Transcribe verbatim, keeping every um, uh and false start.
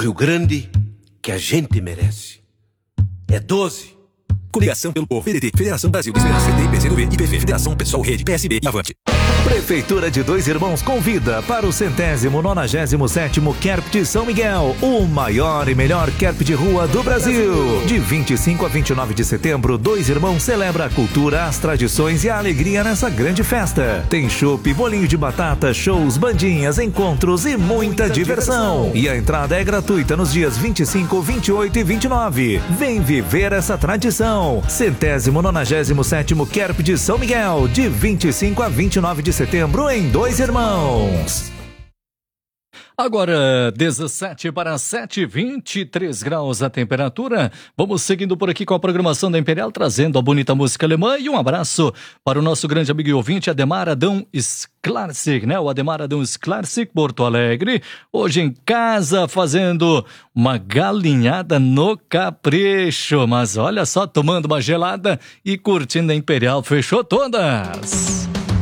Rio Grande que a gente merece. É doze. Coligação pelo Povo, P D T, Federação Brasil de Esperança, P D, P C do B, I P V, Federação Pessoal, Rede, P S B e Avante. Prefeitura de Dois Irmãos convida para o centésimo nonagésimo sétimo Kerp de São Miguel, o maior e melhor Kerp de rua do Brasil. De vinte e cinco a vinte e nove de setembro, Dois Irmãos celebra a cultura, as tradições e a alegria nessa grande festa. Tem chopp, bolinho de batata, shows, bandinhas, encontros e muita diversão. E a entrada é gratuita nos dias vinte e cinco, vinte e oito e vinte e nove. Vem viver essa tradição. Centésimo nonagésimo sétimo Kerp de São Miguel, de vinte e cinco a vinte e nove de setembro em Dois Irmãos. Agora, dezessete para sete, vinte e três graus a temperatura. Vamos seguindo por aqui com a programação da Imperial, trazendo a bonita música alemã. E um abraço para o nosso grande amigo e ouvinte, Ademar Adão Sklarczyk, né? O Ademar Adão Sklarczyk, Porto Alegre. Hoje em casa, fazendo uma galinhada no capricho. Mas olha só, tomando uma gelada e curtindo a Imperial. Fechou todas!